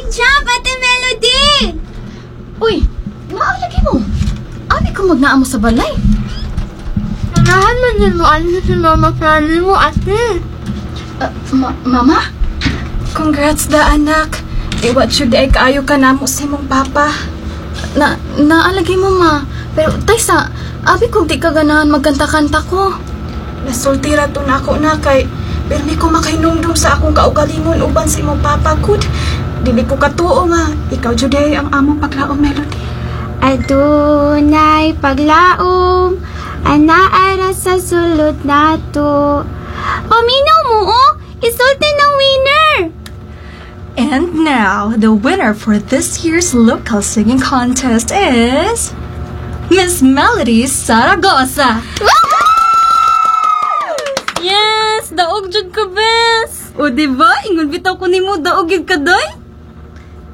job, Ate Melody! Uy, lagi mo. Abi ko magnaamo sa balay. Nanahan man yun mo, ano si Mama Franny mo, ate? Mama? Congrats da, anak. Iwat siya di ay kaayo ka na mo sa imong papa. Naalagi mo, ma. Pero, Taysa, abi kung di ka ganahan magkanta-kanta ko. Nasultira to na ako na kay pirmi ko makahinumdum sa akong kaugalingon uban sa imong papa good. Dili ko katuo nga ikaw jud ay ang among paglaom, Melody. Adunay paglaom, anaara sa sulod nato. Paminaw mo, oh! Isulti ng winner! And now, the winner for this year's local singing contest is Miss Melody Saragosa. Yes! Daog jud ka, bes! O, diba? Ingon bitaw ko nimo daog yun ka, doy?